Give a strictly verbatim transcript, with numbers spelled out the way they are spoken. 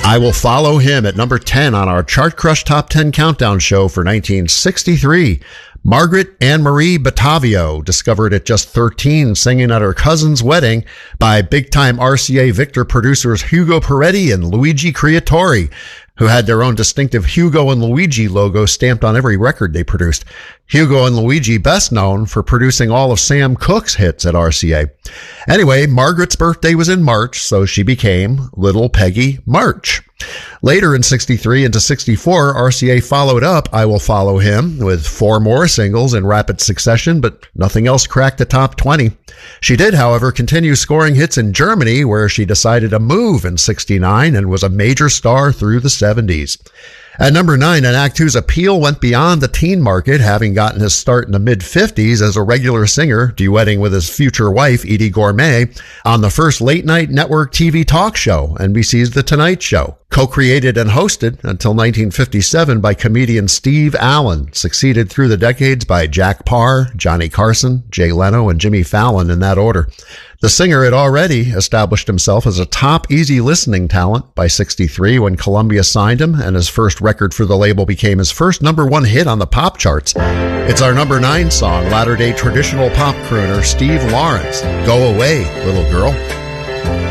I Will Follow Him at number ten on our Chart Crush Top ten Countdown show for nineteen sixty-three. Margaret Ann Marie Battavio, discovered at just thirteen, singing at her cousin's wedding by big-time R C A Victor producers Hugo Peretti and Luigi Creatori, who had their own distinctive Hugo and Luigi logo stamped on every record they produced. Hugo and Luigi best known for producing all of Sam Cooke's hits at R C A. Anyway, Margaret's birthday was in March, so she became Little Peggy March. Later in sixty-three into sixty-four, R C A followed up I Will Follow Him with four more singles in rapid succession, but nothing else cracked the top twenty. She did, however, continue scoring hits in Germany, where she decided to move in sixty-nine and was a major star through the seventies. At number nine, an act whose appeal went beyond the teen market, having gotten his start in the mid-fifties as a regular singer, duetting with his future wife, Edie Gourmet, on the first late-night network T V talk show, N B C's The Tonight Show. Co-created and hosted until nineteen fifty-seven by comedian Steve Allen, succeeded through the decades by Jack Parr, Johnny Carson, Jay Leno, and Jimmy Fallon in that order. The singer had already established himself as a top easy listening talent by sixty-three when Columbia signed him, and his first record for the label became his first number one hit on the pop charts. It's our number nine song, latter-day traditional pop crooner Steve Lawrence, Go Away, Little Girl.